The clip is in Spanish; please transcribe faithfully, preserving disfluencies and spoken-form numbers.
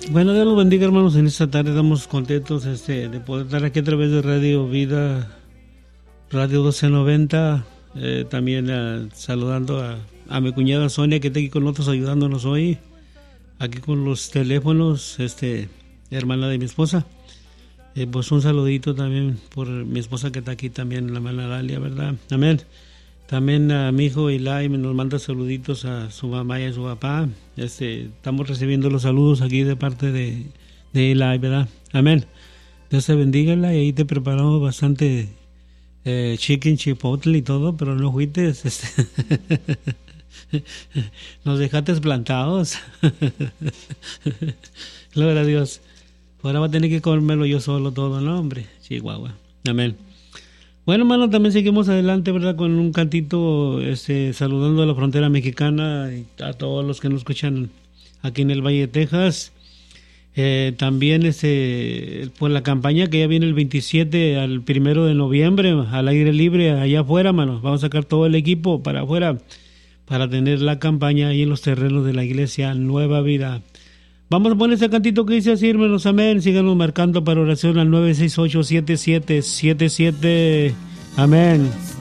Bueno, Dios los bendiga, hermanos. En esta tarde estamos contentos este, de poder estar aquí a través de Radio Vida, Radio doce noventa. Eh, también eh, saludando a, a mi cuñada Sonia, que está aquí con nosotros ayudándonos hoy. Aquí con los teléfonos, este, hermana de mi esposa. Eh, pues un saludito también por mi esposa que está aquí también, la hermana Dalia, ¿verdad? Amén. También a mi hijo Eli nos manda saluditos a su mamá y a su papá. Este, estamos recibiendo los saludos aquí de parte de, de Eli, ¿verdad? Amén. Dios te bendiga, y ahí te preparamos bastante eh, chicken, chipotle y todo, pero no fuites, este, nos dejaste plantados. Gloria a Dios. Ahora va a tener que comérmelo yo solo todo, ¿no, hombre? Chihuahua. Amén. Bueno, hermano, también seguimos adelante, ¿verdad? Con un cantito, este, saludando a la frontera mexicana y a todos los que nos escuchan aquí en el Valle de Texas. Eh, también, este, por la campaña que ya viene el veintisiete al primero de noviembre, al aire libre, allá afuera, hermano. Vamos a sacar todo el equipo para afuera para tener la campaña ahí en los terrenos de la iglesia Nueva Vida. Vamos a poner ese cantito que dice así, hermanos, amén. Síganos marcando para oración al nueve seis ocho, siete siete siete siete. Amén.